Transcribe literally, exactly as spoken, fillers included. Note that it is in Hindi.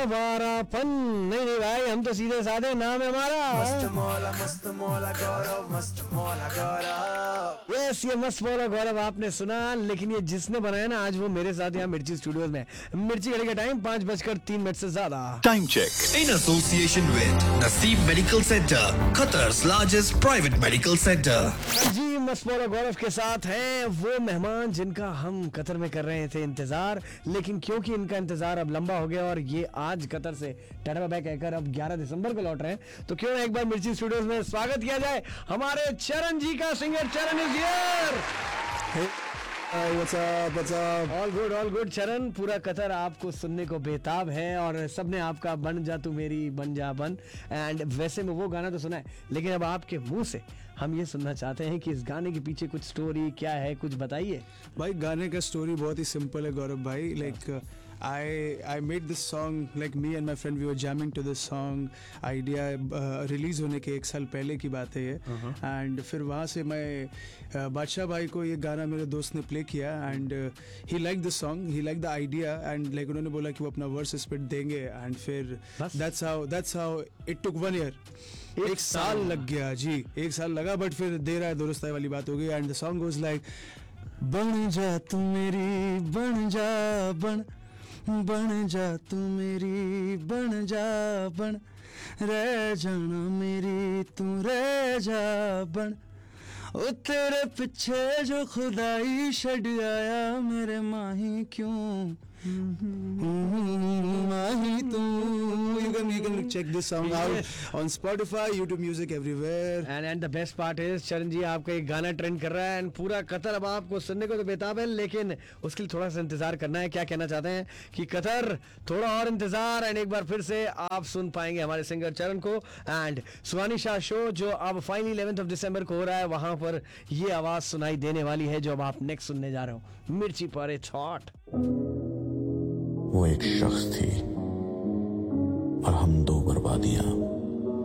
आवारापन। नहीं नहीं भाई, हम तो सीधे साधे, नाम है हमारा मस्त मौला मस्त मौला गौरव, मस्त मौला गौरव। यस, ये मस्त मौला गौरव आपने सुना, लेकिन ये जिसने बनाया ना, आज वो मेरे साथ यहाँ मिर्ची स्टूडियोज में। मिर्ची घड़ी का टाइम पांच बजकर तीन मिनट से ज्यादा। Time check in association with Naseeb Medical Center, Qatar's largest private medical center. जी, मस्त मौला गौरव के साथ हैं वो मेहमान जिनका हम कतर में कर रहे थे इंतजार, लेकिन क्योंकि इनका इंतजार अब लंबा हो गया और ये आज कतर से टाटा बाय बाय कहकर अब ग्यारह दिसंबर को लौट रहे हैं, तो क्यों ना एक बार मिर्ची स्टूडियोज में स्वागत किया जाए हमारे चरण जी का। सिंगर चरण is here. What's up, what's up? All good all good चरण, पूरा कतर आपको सुनने को बेताब है और सबने आपका बन जा तू मेरी बन जा बन। एंड वैसे में वो गाना तो सुना है, लेकिन अब आपके मुंह से हम ये सुनना चाहते हैं कि इस गाने के पीछे कुछ स्टोरी क्या है, कुछ बताइए। भाई गाने का स्टोरी बहुत ही सिंपल है गौरव भाई। Like I I made this song, like me and my friend we were jamming to this song. Idea release uh, होने के एक साल पहले की बात है ये। एंड फिर वहाँ से मैं uh, बादशाह भाई को ये गाना मेरे दोस्त ने प्ले किया and he like the song, he like the idea and like उन्होंने बोला कि वो अपना वर्स स्पिट देंगे एंड फिर that's how that's how it took one year. एक, एक साल लग गया जी, एक साल लगा, बट फिर दे रहा है दोस्ताई वाली बात हो गई। And the song goes like बन जा तू मेरी बन जा बन, बन जा तू मेरी बन जा बन, रह जाना मेरी तू रह जा बन, ओ तेरे पीछे जो खुदाई छड़ आया मेरे माही क्यों माही तू। You can you can check this song out on Spotify, YouTube Music, everywhere. And and the best part is चरण जी, आपका एक गाना ट्रेंड कर रहा है एंड पूरा कतर अब आपको सुनने को तो बेताब है, लेकिन उसके लिए थोड़ा सा इंतजार करना है। क्या कहना चाहते हैं कि कतर थोड़ा और इंतजार, एंड एक बार फिर से आप सुन पाएंगे हमारे सिंगर चरण को। एंड सुहानी शाह शो जो अब फाइनली इलेवेंथ ऑफ दिसंबर को हो रहा है, वहां पर ये आवाज सुनाई देने वाली है जो अब आप नेक्स्ट सुनने जा रहे हो, मिर्ची पर ए थॉट। वो एक शख्स थी और हम दो बर्बादियां।